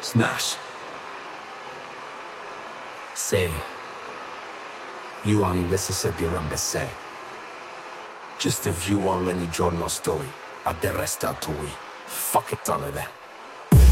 Smash. Say, you on Mississippi Rumba say. Just a view on any giorno story. A del resto tu. Fuck it all of that.